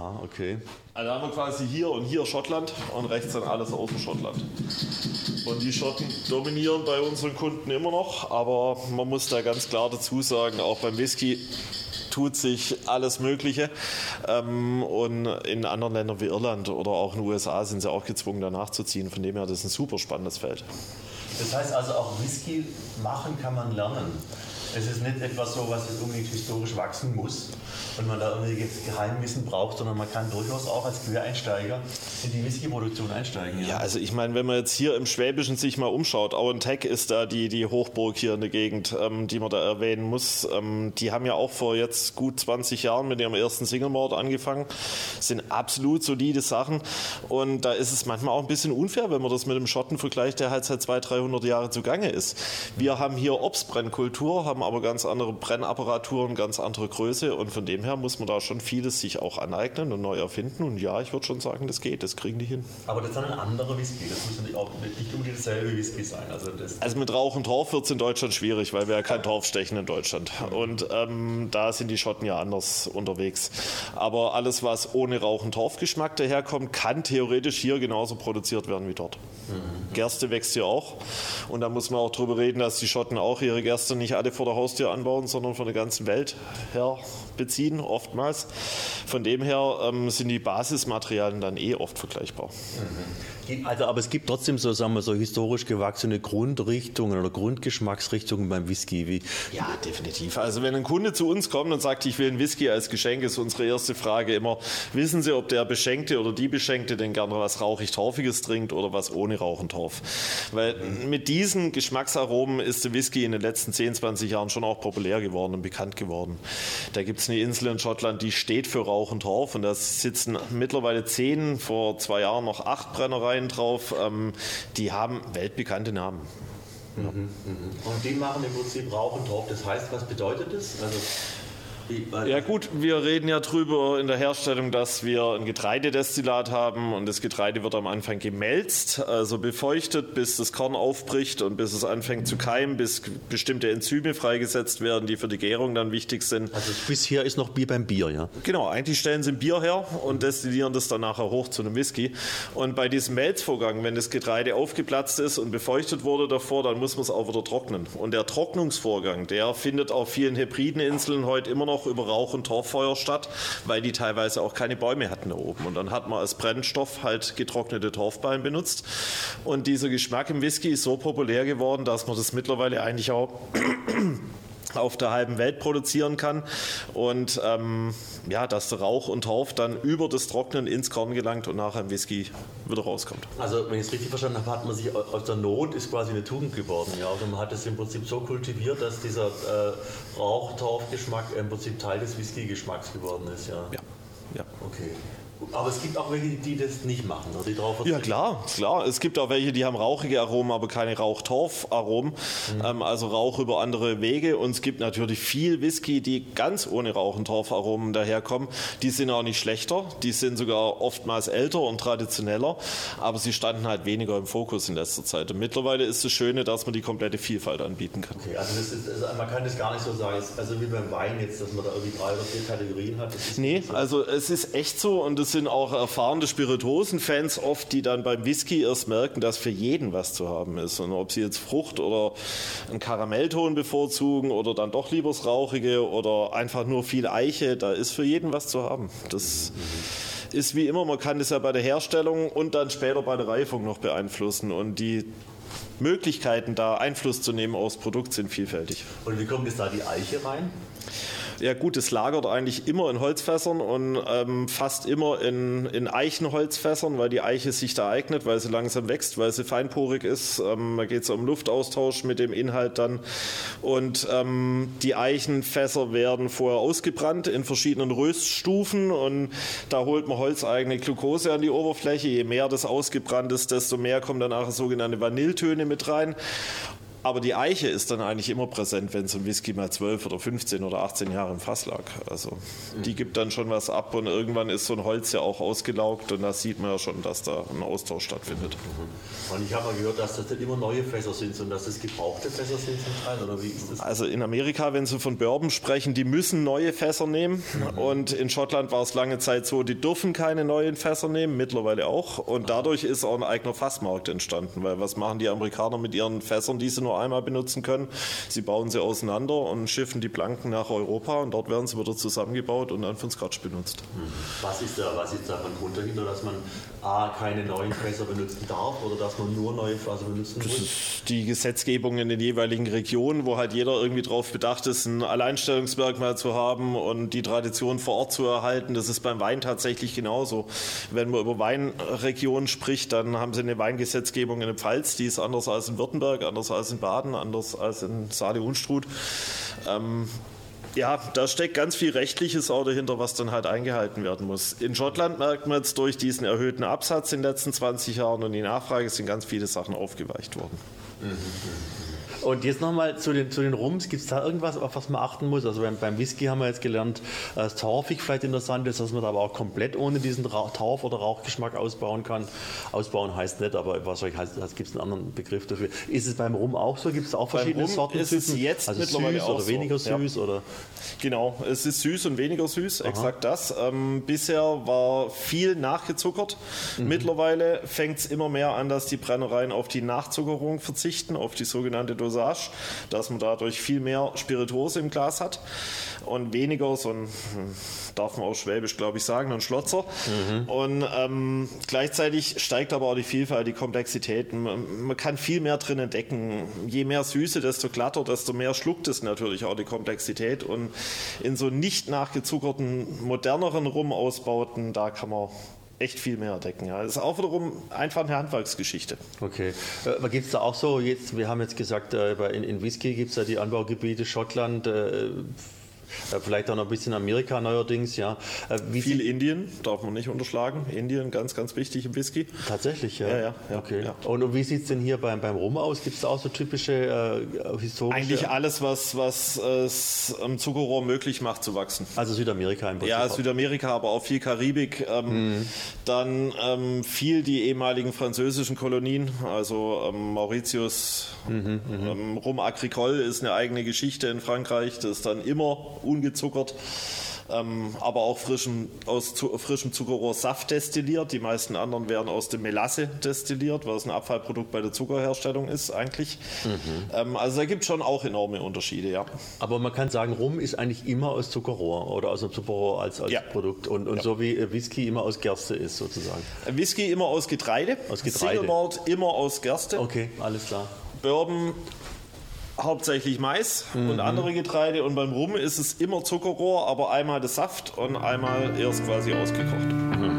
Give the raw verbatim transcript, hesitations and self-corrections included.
Aha, okay. Also haben wir quasi hier und hier Schottland und rechts dann alles außer Schottland. Und die Schotten dominieren bei unseren Kunden immer noch, aber man muss da ganz klar dazu sagen, auch beim Whisky tut sich alles Mögliche. Ähm, und in anderen Ländern wie Irland oder auch in den U S A sind sie auch gezwungen, da nachzuziehen. Von dem her, das ist ein super spannendes Feld. Das heißt also, auch Whisky machen kann man lernen. Es ist nicht etwas so, was jetzt unbedingt historisch wachsen muss und man da irgendwie Geheimwissen braucht, sondern man kann durchaus auch als Quereinsteiger in die Whisky-Produktion einsteigen. Ja, ja, also ich meine, wenn man jetzt hier im Schwäbischen sich mal umschaut, Auentech ist da die, die Hochburg hier in der Gegend, ähm, die man da erwähnen muss. Ähm, die haben ja auch vor jetzt gut zwanzig Jahren mit ihrem ersten Single Malt angefangen. Das sind absolut solide Sachen und da ist es manchmal auch ein bisschen unfair, wenn man das mit dem Schotten vergleicht, der halt seit zweihundert, dreihundert Jahren zugange ist. Wir haben hier Obstbrennkultur, haben aber ganz andere Brennapparaturen, ganz andere Größe und von dem her muss man da schon vieles sich auch aneignen und neu erfinden und ja, ich würde schon sagen, das geht, das kriegen die hin. Aber das ist dann ein anderer Whisky, das muss nicht, auch nicht unbedingt dasselbe Whisky sein. Also, das also mit Rauch und Torf wird es in Deutschland schwierig, weil wir ja kein Torf stechen in Deutschland und ähm, da sind die Schotten ja anders unterwegs. Aber alles, was ohne Rauch- und Torfgeschmack daherkommt, kann theoretisch hier genauso produziert werden wie dort. Mhm. Gerste wächst hier auch und da muss man auch drüber reden, dass die Schotten auch ihre Gerste nicht alle vor der Haustür anbauen, sondern von der ganzen Welt her beziehen, oftmals. Von dem her ähm, sind die Basismaterialien dann eh oft vergleichbar. Mhm. Also, aber es gibt trotzdem so, sagen wir, so historisch gewachsene Grundrichtungen oder Grundgeschmacksrichtungen beim Whisky. Wie ja, definitiv. Also wenn ein Kunde zu uns kommt und sagt, ich will einen Whisky als Geschenk, ist unsere erste Frage immer, wissen Sie, ob der Beschenkte oder die Beschenkte denn gerne was rauchig-torfiges trinkt oder was ohne Rauch und Torf? Weil mit diesen Geschmacksaromen ist der Whisky in den letzten zehn, zwanzig Jahren schon auch populär geworden und bekannt geworden. Da gibt es eine Insel in Schottland, die steht für Rauch und Torf und da sitzen mittlerweile zehn, vor zwei Jahren noch acht Brennereien drauf. Ähm, die haben weltbekannte Namen. Ja. Mhm, mh. Und die machen im Prinzip Rauch und Torf. Das heißt, was bedeutet das? Also ja gut, wir reden ja drüber in der Herstellung, dass wir ein Getreidedestillat haben und das Getreide wird am Anfang gemälzt, also befeuchtet, bis das Korn aufbricht und bis es anfängt zu keimen, bis bestimmte Enzyme freigesetzt werden, die für die Gärung dann wichtig sind. Also bisher ist noch wie beim Bier, ja? Genau, eigentlich stellen sie ein Bier her und destillieren das dann nachher hoch zu einem Whisky. Und bei diesem Melzvorgang, wenn das Getreide aufgeplatzt ist und befeuchtet wurde davor, dann muss man es auch wieder trocknen. Und der Trocknungsvorgang, der findet auf vielen Hebrideninseln heute immer noch über Rauch- und Torffeuer statt, weil die teilweise auch keine Bäume hatten da oben. Und dann hat man als Brennstoff halt getrocknete Torfballen benutzt. Und dieser Geschmack im Whisky ist so populär geworden, dass man das mittlerweile eigentlich auch auf der halben Welt produzieren kann und ähm, ja, dass der Rauch und Torf dann über das Trocknen ins Korn gelangt und nachher im Whisky wieder rauskommt. Also wenn ich es richtig verstanden habe, hat man sich aus der Not ist quasi eine Tugend geworden, ja, und man hat es im Prinzip so kultiviert, dass dieser äh, Rauch-Torf-Geschmack im Prinzip Teil des Whisky-Geschmacks geworden ist, ja. Ja, ja. Okay. Aber es gibt auch welche, die das nicht machen, oder die drauf verzichten. Ja klar, klar. Es gibt auch welche, die haben rauchige Aromen, aber keine Rauch-Torf-Aromen, mhm. ähm, also Rauch über andere Wege. Und es gibt natürlich viel Whisky, die ganz ohne Rauch- und Torf-Aromen daherkommen. Die sind auch nicht schlechter, die sind sogar oftmals älter und traditioneller, aber sie standen halt weniger im Fokus in letzter Zeit. Und mittlerweile ist das Schöne, dass man die komplette Vielfalt anbieten kann. Okay, also, das ist, also man kann das gar nicht so sagen, also wie beim Wein jetzt, dass man da irgendwie drei oder vier Kategorien hat. Das ist nee, so. Also es ist echt so und es sind auch erfahrene Spirituosen-Fans oft, die dann beim Whisky erst merken, dass für jeden was zu haben ist. Und ob sie jetzt Frucht oder einen Karamellton bevorzugen oder dann doch lieber das Rauchige oder einfach nur viel Eiche, da ist für jeden was zu haben. Das mhm. ist wie immer, man kann das ja bei der Herstellung und dann später bei der Reifung noch beeinflussen und die Möglichkeiten, da Einfluss zu nehmen aufs Produkt, sind vielfältig. Und wie kommt jetzt da die Eiche rein? Ja gut, es lagert eigentlich immer in Holzfässern und ähm, fast immer in, in Eichenholzfässern, weil die Eiche sich da eignet, weil sie langsam wächst, weil sie feinporig ist. Ähm, da geht es um Luftaustausch mit dem Inhalt dann. Und ähm, die Eichenfässer werden vorher ausgebrannt in verschiedenen Röststufen und da holt man holzeigene Glucose an die Oberfläche. Je mehr das ausgebrannt ist, desto mehr kommen dann nachher sogenannte Vanilletöne mit rein. Aber die Eiche ist dann eigentlich immer präsent, wenn so ein Whisky mal zwölf oder fünfzehn oder achtzehn Jahre im Fass lag. Also die gibt dann schon was ab und irgendwann ist so ein Holz ja auch ausgelaugt und da sieht man ja schon, dass da ein Austausch stattfindet. Und ich habe mal gehört, dass das nicht immer neue Fässer sind, sondern dass das gebrauchte Fässer sind zum Teil, oder wie ist das? Also in Amerika, wenn Sie von Bourbon sprechen, die müssen neue Fässer nehmen mhm. und in Schottland war es lange Zeit so, die dürfen keine neuen Fässer nehmen, mittlerweile auch und dadurch ist auch ein eigener Fassmarkt entstanden, weil was machen die Amerikaner mit ihren Fässern, die sie nur einmal benutzen können? Sie bauen sie auseinander und schiffen die Blanken nach Europa und dort werden sie wieder zusammengebaut und dann von Scotch benutzt. Was ist da, was ist da ein Grund dahinter, dass man A, keine neuen Fässer benutzen darf oder dass man nur neue Fässer benutzen muss? Das ist die Gesetzgebung in den jeweiligen Regionen, wo halt jeder irgendwie darauf bedacht ist, ein Alleinstellungsmerkmal zu haben und die Tradition vor Ort zu erhalten. Das ist beim Wein tatsächlich genauso. Wenn man über Weinregionen spricht, dann haben sie eine Weingesetzgebung in der Pfalz, die ist anders als in Württemberg, anders als in Baden, anders als in Saale-Unstrut. Ähm, ja, da steckt ganz viel Rechtliches auch dahinter, was dann halt eingehalten werden muss. In Schottland merkt man jetzt durch diesen erhöhten Absatz in den letzten zwanzig Jahren und die Nachfrage sind ganz viele Sachen aufgeweicht worden. Mhm. Und jetzt nochmal zu den, zu den Rums. Gibt es da irgendwas, auf was man achten muss? Also beim, beim Whisky haben wir jetzt gelernt, dass torfig vielleicht interessant ist, dass man da aber auch komplett ohne diesen Ra- Torf- oder Rauchgeschmack ausbauen kann. Ausbauen heißt nicht, aber wahrscheinlich gibt es einen anderen Begriff dafür. Ist es beim Rum auch so? Gibt es auch verschiedene Rum Sorten? ist es jetzt also mittlerweile süß auch oder so. weniger süß? Ja. Oder? Genau, es ist süß und weniger süß, Aha. exakt das. Ähm, bisher war viel nachgezuckert. Mhm. Mittlerweile fängt es immer mehr an, dass die Brennereien auf die Nachzuckerung verzichten, auf die sogenannte Dosage, dass man dadurch viel mehr Spirituose im Glas hat und weniger so ein, darf man auch schwäbisch, glaube ich, sagen, ein Schlotzer. Mhm. Und ähm, gleichzeitig steigt aber auch die Vielfalt, die Komplexität. Man, man kann viel mehr drin entdecken. Je mehr Süße, desto glatter, desto mehr schluckt es natürlich auch die Komplexität. Und in so nicht nachgezuckerten, moderneren Rumausbauten, da kann man echt viel mehr entdecken. Ja. Das ist auch wiederum einfach eine Handwerksgeschichte. Okay. Äh, gibt es da auch so, jetzt, wir haben jetzt gesagt, äh, in, in Whisky gibt es ja die Anbaugebiete Schottland, äh, vielleicht auch noch ein bisschen Amerika neuerdings, ja. Wie Viel Indien, darf man nicht unterschlagen. Indien, ganz, ganz wichtig im Whisky. Tatsächlich, ja. Ja, ja, ja, okay. ja. Und wie sieht es denn hier beim, beim Rum aus? Gibt es da auch so typische äh, historische... Eigentlich alles, was, was es am Zuckerrohr möglich macht zu wachsen. Also Südamerika im Prinzip. Ja, Südamerika, aber auch viel Karibik. Ähm, mhm. Dann ähm, viel die ehemaligen französischen Kolonien, also ähm, Mauritius, mhm, ähm, Rum Agricole ist eine eigene Geschichte in Frankreich. Das ist dann immer ungezuckert, ähm, aber auch frischen, aus zu, frischem Zuckerrohr Saft destilliert. Die meisten anderen werden aus dem Melasse destilliert, was ein Abfallprodukt bei der Zuckerherstellung ist eigentlich. Mhm. Ähm, also da gibt es schon auch enorme Unterschiede, ja. Aber man kann sagen, Rum ist eigentlich immer aus Zuckerrohr oder aus dem Zuckerrohr als, als ja. Produkt und, und ja. so wie Whisky immer aus Gerste ist sozusagen. Whisky immer aus Getreide, aus Getreide. Single Malt immer aus Gerste. Okay, alles klar. Bourbon hauptsächlich Mais mhm. und andere Getreide und beim Rum ist es immer Zuckerrohr, aber einmal der Saft und einmal erst quasi ausgekocht. Mhm.